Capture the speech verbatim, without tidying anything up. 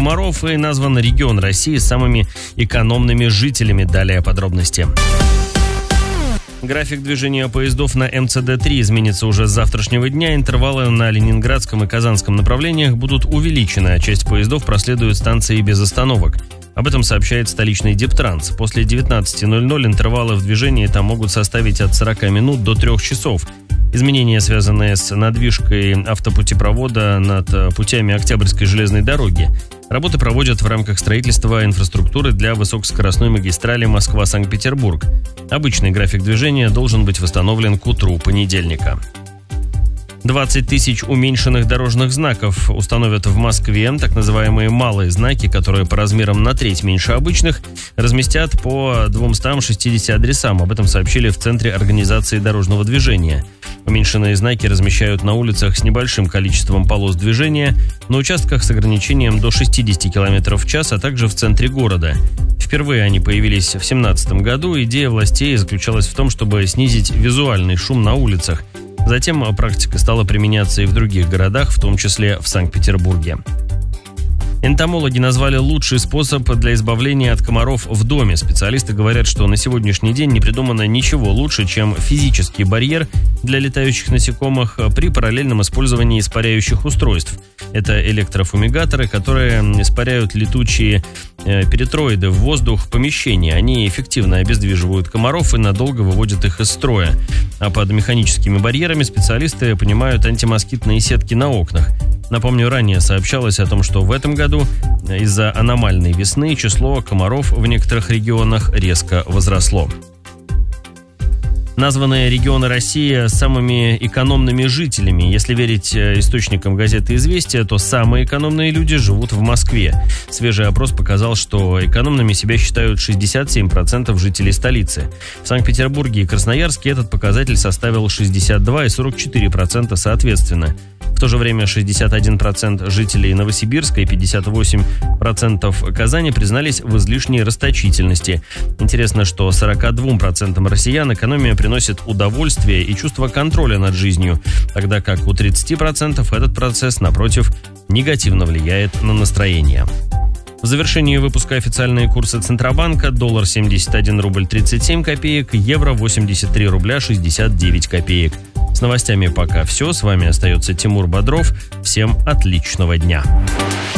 комаров и назван регион России с самыми экономными жителями. Далее подробности. График движения поездов на эм цэ дэ три изменится уже с завтрашнего дня. Интервалы на Ленинградском и Казанском направлениях будут увеличены, а часть поездов проследует станции без остановок. Об этом сообщает столичный Дептранс. После девятнадцати ноль-ноль интервалы в движении там могут составить от сорока минут до трех часов. Изменения, связанные с надвижкой автопутепровода над путями Октябрьской железной дороги. Работы проводят в рамках строительства инфраструктуры для высокоскоростной магистрали Москва-Санкт-Петербург. Обычный график движения должен быть восстановлен к утру понедельника. двадцать тысяч уменьшенных дорожных знаков установят в Москве. Так называемые малые знаки, которые по размерам на треть меньше обычных, разместят по двумстам шестидесяти адресам. Об этом сообщили в Центре организации дорожного движения. Уменьшенные знаки размещают на улицах с небольшим количеством полос движения, на участках с ограничением до шестидесяти километров в час, а также в центре города. Впервые они появились в две тысячи семнадцатом году. Идея властей заключалась в том, чтобы снизить визуальный шум на улицах. Затем практика стала применяться и в других городах, в том числе в Санкт-Петербурге. Энтомологи назвали лучший способ для избавления от комаров в доме. Специалисты говорят, что на сегодняшний день не придумано ничего лучше, чем физический барьер для летающих насекомых при параллельном использовании испаряющих устройств. Это электрофумигаторы, которые испаряют летучие э, перитроиды в воздух помещения. Они эффективно обездвиживают комаров и надолго выводят их из строя. А под механическими барьерами специалисты понимают антимоскитные сетки на окнах. Напомню, ранее сообщалось о том, что в этом году из-за аномальной весны число комаров в некоторых регионах резко возросло. Названные регионы России самыми экономными жителями. Если верить источникам газеты «Известия», то самые экономные люди живут в Москве. Свежий опрос показал, что экономными себя считают шестьдесят семь процентов жителей столицы. В Санкт-Петербурге и Красноярске этот показатель составил шестьдесят два и сорок четыре процента соответственно. В то же время шестьдесят один процент жителей Новосибирска и пятьдесят восемь процентов Казани признались в излишней расточительности. Интересно, что сорока двум процентам россиян экономия приносит удовольствие и чувство контроля над жизнью, тогда как у тридцати процентов этот процесс, напротив, негативно влияет на настроение. В завершении выпуска официальные курсы Центробанка: доллар семьдесят один рубль тридцать семь копеек, евро восемьдесят три рубля шестьдесят девять копеек. С новостями пока все. С вами остается Тимур Бодров. Всем отличного дня.